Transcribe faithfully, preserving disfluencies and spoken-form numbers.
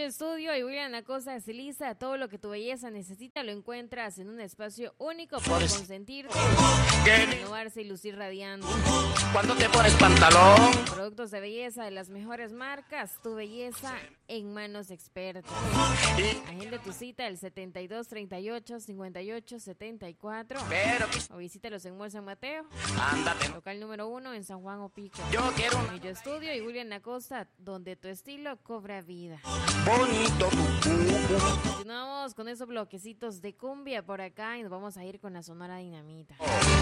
Estudio y William Acosta Celisa. Todo lo que tu belleza necesita lo encuentras en un espacio único para consentirte, renovarse y lucir radiante. Cuando te pones pantalón, Productos de belleza de las mejores marcas. Tu belleza en manos expertas. Agenda tu cita el setenta y dos treinta y ocho cincuenta y ocho setenta y cuatro. pero O visítalos en Mall San Mateo, ándate. local número uno en San Juan Opico. Yo quiero un Yo Estudio y William Acosta, donde tu estilo cobra vida. bonito. Continuamos con esos bloquecitos de cumbia por acá y nos vamos a ir con la Sonora Dinamita.